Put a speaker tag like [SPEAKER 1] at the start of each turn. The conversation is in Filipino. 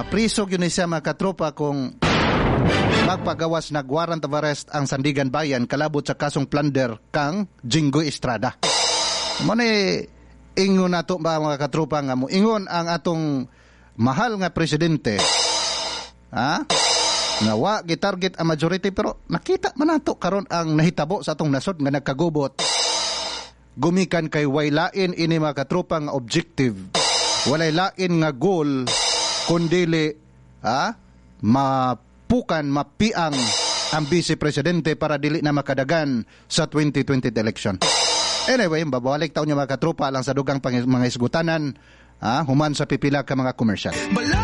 [SPEAKER 1] Mapriso yun siya mga katropa kung magpagawas na warrant of arrest ang Sandigan Bayan kalabot sa kasong plunder kang Jinggoy Estrada. Muna ingon nato ba mga katropa nga mo ingon ang atong mahal nga presidente nga wa gitarget ang majority, pero nakita man nato karon ang nahitabo sa atong nasod nga nagkagubot gumikan kay way lain ini mga katropa nga objective, walay lain nga goal kundili mapiang ang vice presidente para dili na makadagan sa 2020 election. Anyway, babalik taon niya mga katropa lang sa dugang mga isgutanan human sa pipila ka mga komersyal.